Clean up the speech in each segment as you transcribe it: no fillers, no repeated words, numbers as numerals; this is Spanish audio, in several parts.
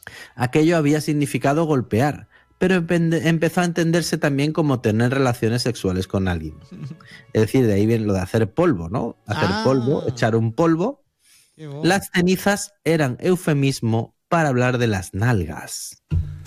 Aquello había significado golpear, pero empezó a entenderse también como tener relaciones sexuales con alguien. Es decir, de ahí viene lo de hacer polvo, ¿no? Hacer polvo, echar un polvo. Las cenizas eran eufemismo para hablar de las nalgas.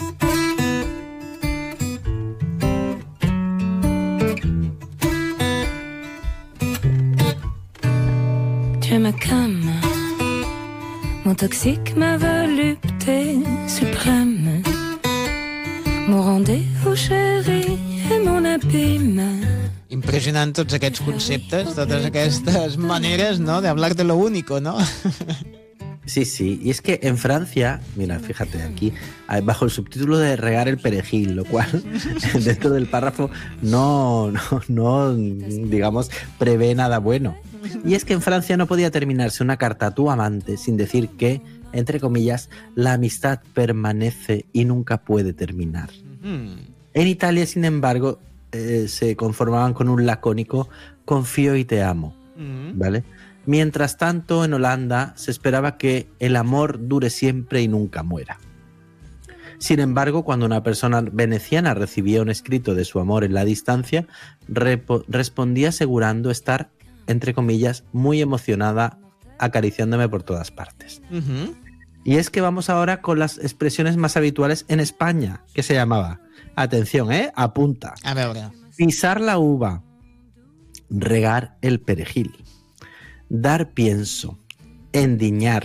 Tu es ma came, mon toxique, ma volupté suprême, mon rendez-vous chéri et mon abîme. Impressionant tots aquests conceptes, totes aquestes maneres, ¿no?, de hablar de lo único, ¿no? Sí, sí, y es que en Francia, mira, fíjate aquí, bajo el subtítulo de regar el perejil, lo cual dentro del párrafo no, digamos, prevé nada bueno. Y es que en Francia no podía terminarse una carta a tu amante sin decir que, entre comillas, la amistad permanece y nunca puede terminar. En Italia, sin embargo, se conformaban con un lacónico confío y te amo, ¿vale? Mientras tanto, en Holanda se esperaba que el amor dure siempre y nunca muera. Sin embargo, cuando una persona veneciana recibía un escrito de su amor en la distancia, respondía asegurando estar, entre comillas, muy emocionada, acariciándome por todas partes. Y es que vamos ahora con las expresiones más habituales en España, que se llamaba, atención, apunta, A veure. pisar la uva, regar el perejil, dar pienso, endiñar,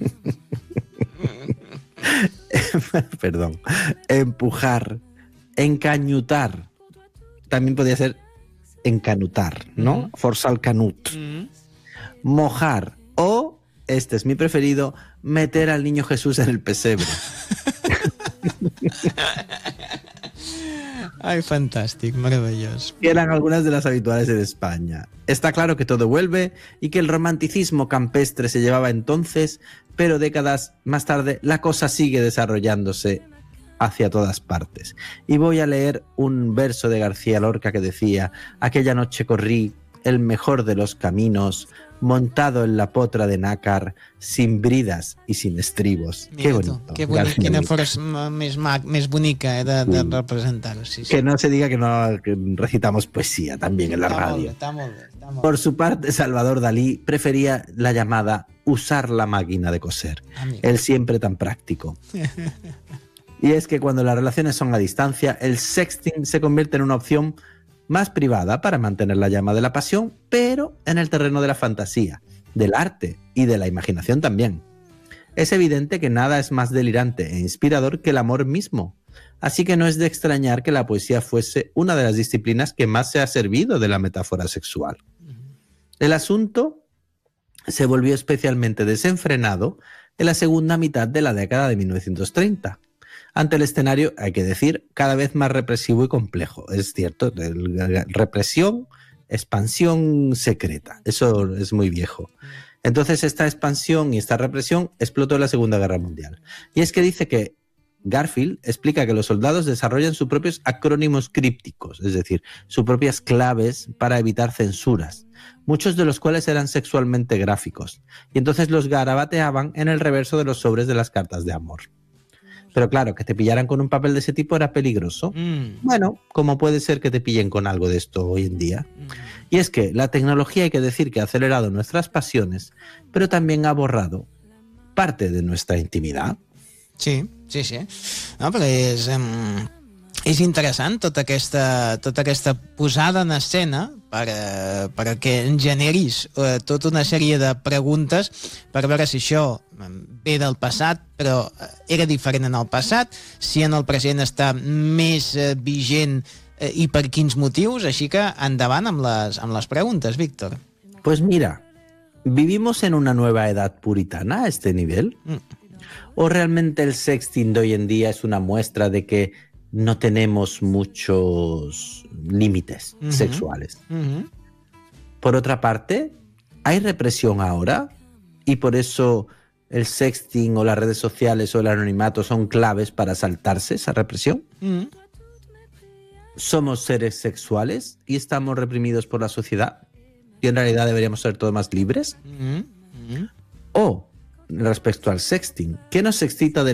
perdón, empujar, encañutar, también podía ser encanutar, ¿no? Forzar el canut, mojar o, este es mi preferido, meter al niño Jesús en el pesebre. Ay, fantàstic, meravellós. Que eran algunas de las habituales en España. Está claro que todo vuelve y que el romanticismo campestre se llevaba entonces, pero décadas más tarde la cosa sigue desarrollándose hacia todas partes. Y voy a leer un verso de García Lorca que decía: aquella noche corrí el mejor de los caminos, montado en la potra de nácar, sin bridas i sin estribos. Mira Qué bonito. Que bonic, quina força més bonica de representar-ho. Sí, sí. Que no se diga que recitamos poesía también en la radio. Està molt bé. Por su parte, Salvador Dalí prefería la llamada usar la máquina de coser. Él siempre tan práctico. Y es que cuando las relaciones son a distancia, el sexting se convierte en una opción más privada para mantener la llama de la pasión, pero en el terreno de la fantasía, del arte y de la imaginación también. Es evidente que nada es más delirante e inspirador que el amor mismo, así que no es de extrañar que la poesía fuese una de las disciplinas que más se ha servido de la metáfora sexual. El asunto se volvió especialmente desenfrenado en la segunda mitad de la década de 1930, ante el escenario, hay que decir, cada vez más represivo y complejo. Es cierto, represión, expansión secreta. Eso es muy viejo. Entonces esta expansión y esta represión explotó en la Segunda Guerra Mundial. Y es que dice que Garfield explica que los soldados desarrollan sus propios acrónimos crípticos, es decir, sus propias claves para evitar censuras, muchos de los cuales eran sexualmente gráficos. Y entonces los garabateaban en el reverso de los sobres de las cartas de amor. Pero claro, que te pillaran con un papel de ese tipo era peligroso. Bueno, como puede ser que te pillen con algo de esto hoy en día. Y es que la tecnología, hay que decir que ha acelerado nuestras pasiones, pero también ha borrado parte de nuestra intimidad. Sí. No, però és interessant tota aquesta posada en escena per que en generis tota una sèrie de preguntes per veure si això ve del passat, però era diferent en el passat, si en el present està més vigent i per quins motius, així que endavant amb les preguntes, Víctor. Pues mira, ¿vivimos en una nueva edad puritana a este nivel? ¿O realmente el sexting de hoy en día es una muestra de que no tenemos muchos límites sexuales? Por otra parte, ¿hay represión ahora? Y por eso el sexting o las redes sociales o el anonimato son claves para saltarse esa represión. ¿Somos seres sexuales y estamos reprimidos por la sociedad? ¿Y en realidad deberíamos ser todos más libres? O, respecto al sexting, ¿qué nos excita de